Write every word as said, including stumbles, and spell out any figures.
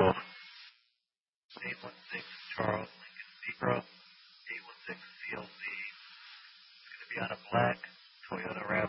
twelve. eight one six Charles Lincoln Zebra. eight one six C L C. It's going to be on a black